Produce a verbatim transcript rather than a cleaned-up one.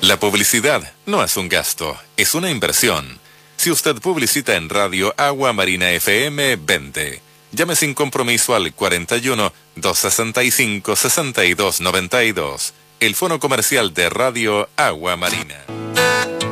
La publicidad no es un gasto, es una inversión. Si usted publicita en Radio Agua Marina F M, vende. Llame sin compromiso al cuarenta y uno, doscientos sesenta y cinco, sesenta y dos noventa y dos. El fono comercial de Radio Agua Marina.